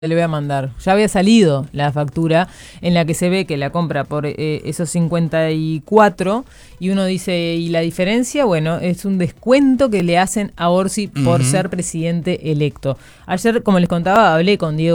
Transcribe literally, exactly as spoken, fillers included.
Le voy a mandar. Ya había salido la factura en la que se ve que la compra por eh, esos cincuenta y cuatro y uno dice, ¿y la diferencia? Bueno, es un descuento que le hacen a Orsi por Uh-huh. ser presidente electo. Ayer, como les contaba, hablé con Diego